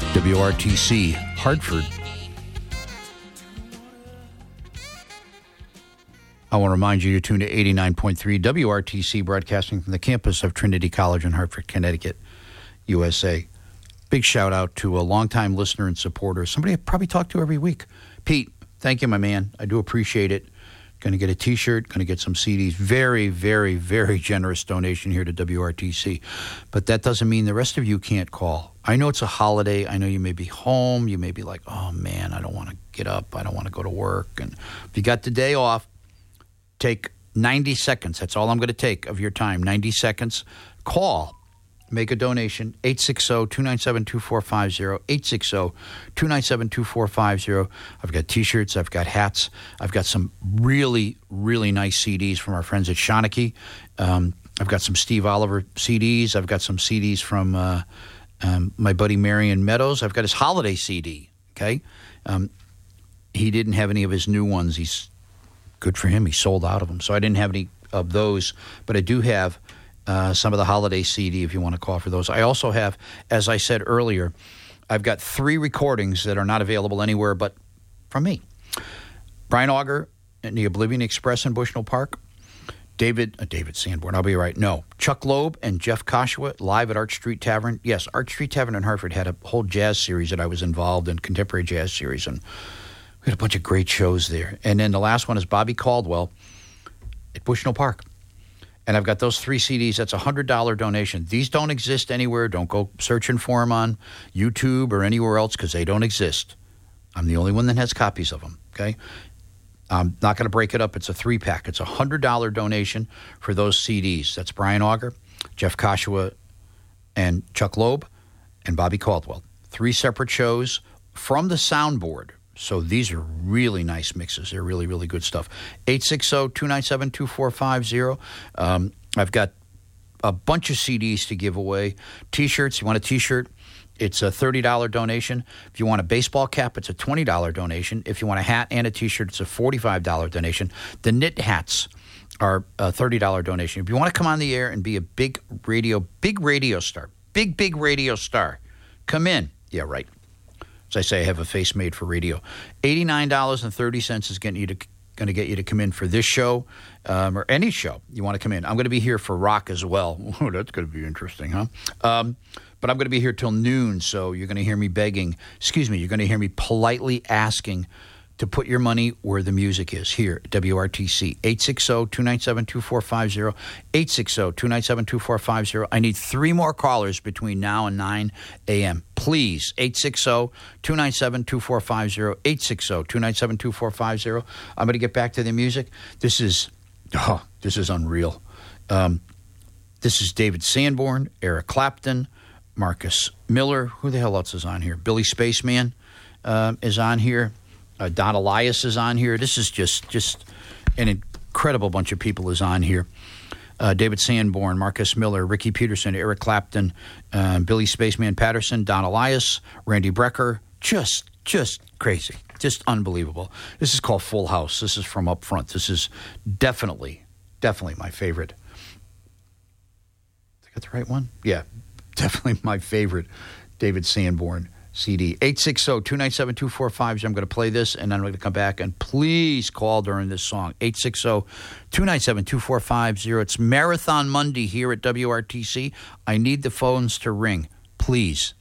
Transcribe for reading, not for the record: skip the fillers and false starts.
WRTC, Hartford. I want to remind you to tune to 89.3 WRTC, broadcasting from the campus of Trinity College in Hartford, Connecticut, USA. Big shout out to a longtime listener and supporter, somebody I probably talk to every week. Pete, thank you, my man. I do appreciate it. Going to get a T-shirt, going to get some CDs. Very, very, very generous donation here to WRTC. But that doesn't mean the rest of you can't call. I know it's a holiday. I know you may be home. You may be like, oh, man, I don't want to get up. I don't want to go to work. And if you got the day off, take 90 seconds. That's all I'm going to take of your time, 90 seconds. Call. Make a donation, 860-297-2450, 860-297-2450. I've got T-shirts. I've got hats. I've got some really, really nice CDs from our friends at Shawnee. I've got some Steve Oliver CDs. I've got some CDs from my buddy Marion Meadows. I've got his holiday CD, okay? He didn't have any of his new ones. He's good for him. He sold out of them. So I didn't have any of those, but I do have some of the holiday CD if you want to call for those. I also have, as I said earlier, I've got 3 recordings that are not available anywhere but from me. Brian Auger and the Oblivion Express in Bushnell Park. David Sanborn, I'll be right. No. Chuck Loeb and Jeff Koshua live at Arch Street Tavern. Yes, Arch Street Tavern in Hartford had a whole jazz series that I was involved in, contemporary jazz series, and we had a bunch of great shows there. And then the last one is Bobby Caldwell at Bushnell Park. And I've got those 3 CDs. That's a $100 donation. These don't exist anywhere. Don't go searching for them on YouTube or anywhere else because they don't exist. I'm the only one that has copies of them, okay? I'm not going to break it up. It's a 3-pack. It's a $100 donation for those CDs. That's Brian Auger, Jeff Koshua, and Chuck Loeb, and Bobby Caldwell. 3 separate shows from the soundboard. So these are really nice mixes. They're really, really good stuff. 860-297-2450. I've got a bunch of CDs to give away. T-shirts. You want a T-shirt? It's a $30 donation. If you want a baseball cap, it's a $20 donation. If you want a hat and a T-shirt, it's a $45 donation. The knit hats are a $30 donation. If you want to come on the air and be a big radio star, big radio star, come in. Yeah, right. As I say, I have a face made for radio. $89.30 is going to get you to come in for this show or any show you want to come in. I'm going to be here for rock as well. Oh, that's going to be interesting, huh? But I'm going to be here till noon, so you're going to hear me begging. Excuse me, you're going to hear me politely asking to put your money where the music is here at WRTC. 860-297-2450, 860-297-2450. I need 3 more callers between now and 9 a.m. Please, 860-297-2450, 860-297-2450. I'm going to get back to the music. This is unreal. This is David Sanborn, Eric Clapton, Marcus Miller. Who the hell else is on here? Billy Spaceman is on here. Don Elias is on here. This is just an incredible bunch of people is on here. David Sanborn, Marcus Miller, Ricky Peterson, Eric Clapton, Billy Spaceman Patterson, Don Elias, Randy Brecker. Just crazy. Just unbelievable. This is called Full House. This is from up front. This is definitely my favorite. Did I get the right one? Yeah, definitely my favorite David Sanborn CD. 860-297-2450. I'm going to play this, and then I'm going to come back, and please call during this song. 860-297-2450. It's Marathon Monday here at WRTC. I need the phones to ring. Please.